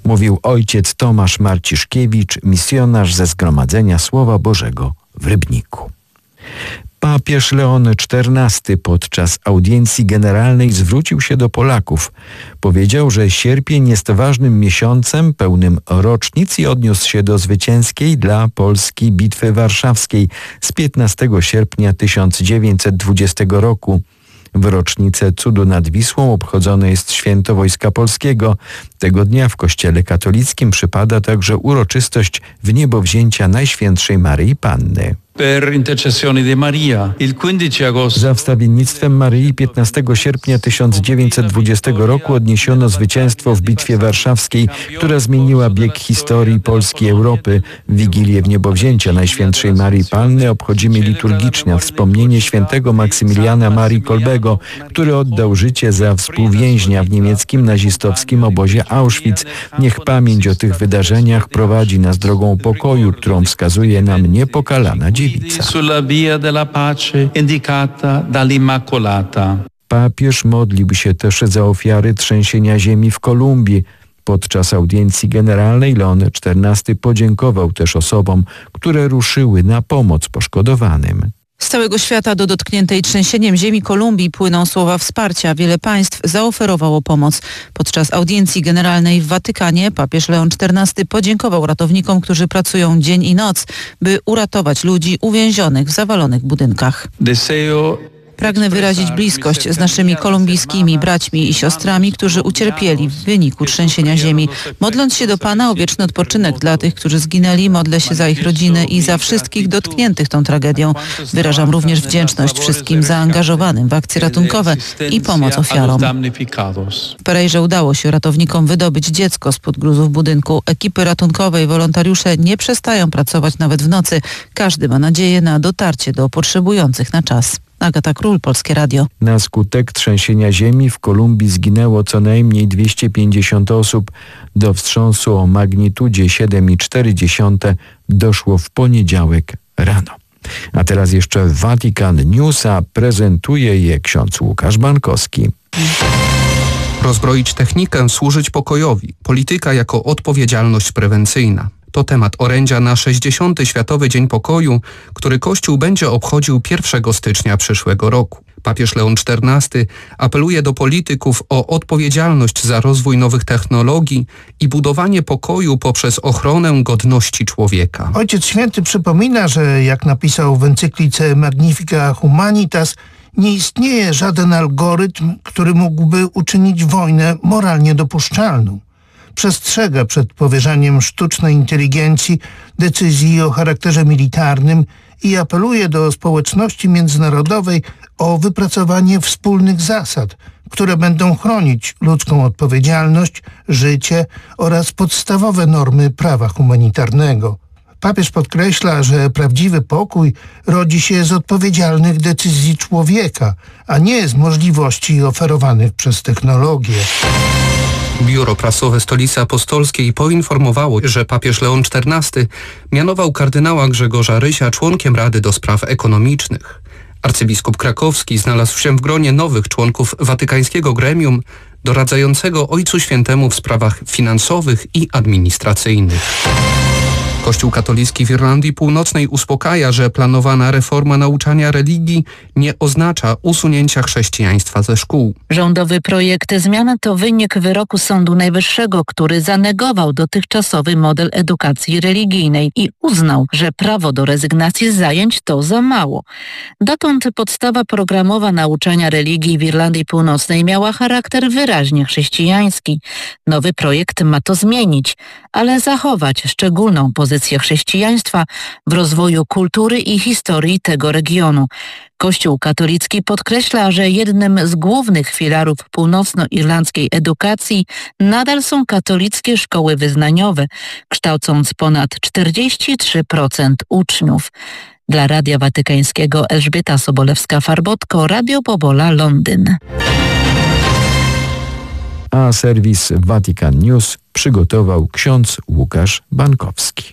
mówił ojciec Tomasz Marciszkiewicz, misjonarz ze Zgromadzenia Słowa Bożego w Rybniku. Papież Leon XIV podczas audiencji generalnej zwrócił się do Polaków. Powiedział, że sierpień jest ważnym miesiącem, pełnym rocznic i odniósł się do zwycięskiej dla Polski Bitwy Warszawskiej z 15 sierpnia 1920 roku. W rocznicę cudu nad Wisłą obchodzone jest święto Wojska Polskiego. Tego dnia w Kościele katolickim przypada także uroczystość wniebowzięcia Najświętszej Maryi Panny. Za wstawiennictwem Maryi 15 sierpnia 1920 roku odniesiono zwycięstwo w Bitwie Warszawskiej, która zmieniła bieg historii Polski i Europy. W Wigilię wniebowzięcia Najświętszej Maryi Panny obchodzimy liturgicznie wspomnienie świętego Maksymiliana Marii Kolbego, który oddał życie za współwięźnia w niemieckim nazistowskim obozie Auschwitz. Niech pamięć o tych wydarzeniach prowadzi nas drogą pokoju, którą wskazuje nam niepokalana dziewica. Papież modlił się też za ofiary trzęsienia ziemi w Kolumbii. Podczas audiencji generalnej Leon XIV podziękował też osobom, które ruszyły na pomoc poszkodowanym. Z całego świata do dotkniętej trzęsieniem ziemi Kolumbii płyną słowa wsparcia. Wiele państw zaoferowało pomoc. Podczas audiencji generalnej w Watykanie papież Leon XIV podziękował ratownikom, którzy pracują dzień i noc, by uratować ludzi uwięzionych w zawalonych budynkach. Pragnę wyrazić bliskość z naszymi kolumbijskimi braćmi i siostrami, którzy ucierpieli w wyniku trzęsienia ziemi. Modląc się do Pana o wieczny odpoczynek dla tych, którzy zginęli, modlę się za ich rodziny i za wszystkich dotkniętych tą tragedią. Wyrażam również wdzięczność wszystkim zaangażowanym w akcje ratunkowe i pomoc ofiarom. W Perejrze udało się ratownikom wydobyć dziecko spod gruzów budynku. Ekipy ratunkowe i wolontariusze nie przestają pracować nawet w nocy. Każdy ma nadzieję na dotarcie do potrzebujących na czas. Agata Król, Polskie Radio. Na skutek trzęsienia ziemi w Kolumbii zginęło co najmniej 250 osób. Do wstrząsu o magnitudzie 7,4 doszło w poniedziałek rano. A teraz jeszcze Vatican News, a prezentuje je ksiądz Łukasz Bankowski. Rozbroić technikę, służyć pokojowi. Polityka jako odpowiedzialność prewencyjna. To temat orędzia na 60. Światowy Dzień Pokoju, który Kościół będzie obchodził 1 stycznia przyszłego roku. Papież Leon XIV apeluje do polityków o odpowiedzialność za rozwój nowych technologii i budowanie pokoju poprzez ochronę godności człowieka. Ojciec Święty przypomina, że jak napisał w encyklice Magnifica Humanitas, nie istnieje żaden algorytm, który mógłby uczynić wojnę moralnie dopuszczalną. Przestrzega przed powierzaniem sztucznej inteligencji decyzji o charakterze militarnym i apeluje do społeczności międzynarodowej o wypracowanie wspólnych zasad, które będą chronić ludzką odpowiedzialność, życie oraz podstawowe normy prawa humanitarnego. Papież podkreśla, że prawdziwy pokój rodzi się z odpowiedzialnych decyzji człowieka, a nie z możliwości oferowanych przez technologię. Biuro prasowe Stolicy Apostolskiej poinformowało, że papież Leon XIV mianował kardynała Grzegorza Rysia członkiem Rady do Spraw Ekonomicznych. Arcybiskup krakowski znalazł się w gronie nowych członków watykańskiego gremium doradzającego Ojcu Świętemu w sprawach finansowych i administracyjnych. Kościół katolicki w Irlandii Północnej uspokaja, że planowana reforma nauczania religii nie oznacza usunięcia chrześcijaństwa ze szkół. Rządowy projekt zmian to wynik wyroku Sądu Najwyższego, który zanegował dotychczasowy model edukacji religijnej i uznał, że prawo do rezygnacji z zajęć to za mało. Dotąd podstawa programowa nauczania religii w Irlandii Północnej miała charakter wyraźnie chrześcijański. Nowy projekt ma to zmienić, ale zachować szczególną pozycję chrześcijaństwa w rozwoju kultury i historii tego regionu. Kościół katolicki podkreśla, że jednym z głównych filarów północnoirlandzkiej edukacji nadal są katolickie szkoły wyznaniowe, kształcąc ponad 43% uczniów. Dla Radia Watykańskiego Elżbieta Sobolewska-Farbotko, Radio Pobola, Londyn. A serwis Vatican News przygotował ksiądz Łukasz Bankowski.